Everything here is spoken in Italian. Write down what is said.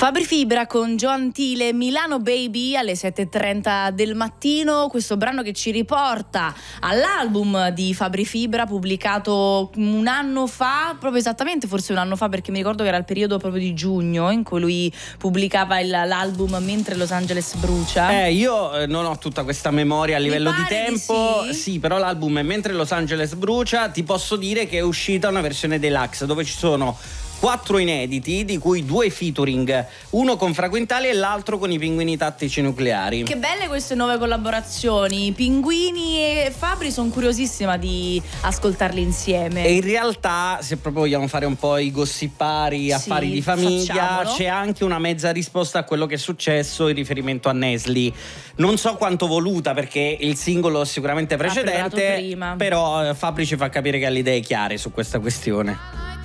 Fabri Fibra con Gio Antile, Milano Baby alle 7:30 del mattino. Questo brano che ci riporta all'album di Fabri Fibra pubblicato un anno fa, proprio esattamente forse un anno fa, perché mi ricordo che era il periodo proprio di giugno in cui lui pubblicava l'album Mentre Los Angeles brucia. Io non ho tutta questa memoria a livello di tempo, sì, però l'album è Mentre Los Angeles brucia. Ti posso dire che è uscita una versione deluxe dove ci sono 4 inediti, di cui 2 featuring, uno con Fra Quintali e l'altro con i Pinguini Tattici Nucleari. Che belle queste nuove collaborazioni, Pinguini e Fabri, sono curiosissima di ascoltarli insieme. E in realtà, se proprio vogliamo fare un po' i gossipari, affari di famiglia, facciamolo. c'è anche una mezza risposta a quello che è successo in riferimento a Nesli. Non so quanto voluta, perché il singolo è sicuramente precedente, prima. però Fabri ci fa capire che ha le idee chiare su questa questione.